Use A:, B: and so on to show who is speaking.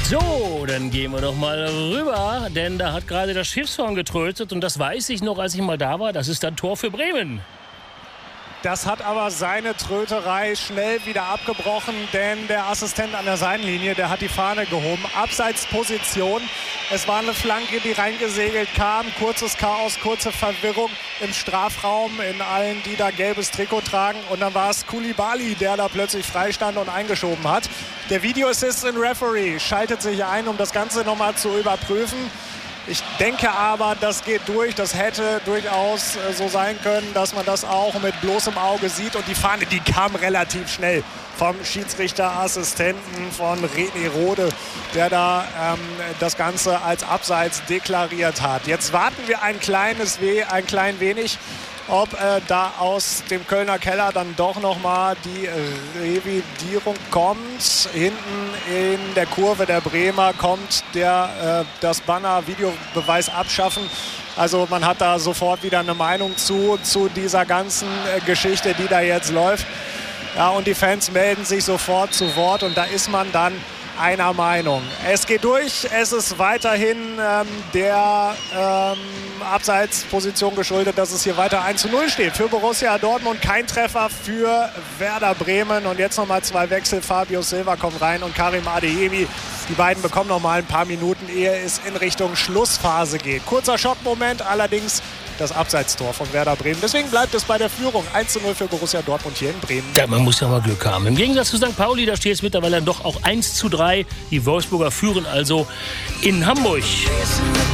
A: So, dann gehen wir doch mal rüber, denn da hat gerade das Schiffshorn getrötet und das weiß ich noch, als ich mal da war, das ist dann Tor für Bremen.
B: Das hat aber seine Tröterei schnell wieder abgebrochen, denn der Assistent an der Seitenlinie, der hat die Fahne gehoben. Abseitsposition. Es war eine Flanke, die reingesegelt kam. Kurzes Chaos, kurze Verwirrung im Strafraum in allen, die da gelbes Trikot tragen. Und dann war es Koulibaly, der da plötzlich freistand und eingeschoben hat. Der Video Assistant Referee schaltet sich ein, um das Ganze nochmal zu überprüfen. Ich denke aber, das geht durch. Das hätte durchaus so sein können, dass man das auch mit bloßem Auge sieht. Und die Fahne, die kam relativ schnell vom Schiedsrichterassistenten von René Rode, der da das Ganze als Abseits deklariert hat. Jetzt warten wir ein klein wenig, ob da aus dem Kölner Keller dann doch nochmal die Revidierung kommt. Hinten in der Kurve der Bremer kommt das Banner Videobeweis abschaffen. Also man hat da sofort wieder eine Meinung zu dieser ganzen Geschichte, die da jetzt läuft. Ja, und die Fans melden sich sofort zu Wort und da ist man dann einer Meinung. Es geht durch, es ist weiterhin der Abseitsposition geschuldet, dass es hier weiter 1:0 steht für Borussia Dortmund. Kein Treffer für Werder Bremen und jetzt nochmal 2 Wechsel. Fabio Silva kommt rein und Karim Adeyemi. Die beiden bekommen nochmal ein paar Minuten, ehe es in Richtung Schlussphase geht. Kurzer Schockmoment, allerdings das Abseitstor von Werder Bremen. Deswegen bleibt es bei der Führung 1:0 für Borussia Dortmund hier in Bremen.
A: Ja, man muss ja mal Glück haben. Im Gegensatz zu St. Pauli, da steht es mittlerweile dann doch auch 1:3. Die Wolfsburger führen also in Hamburg.